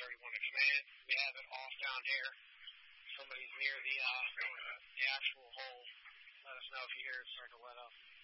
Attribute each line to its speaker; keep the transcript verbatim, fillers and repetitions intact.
Speaker 1: thirty-one to command. We have it off down here. Somebody's near the uh, the actual hole. Let us know if you hear it start to let up.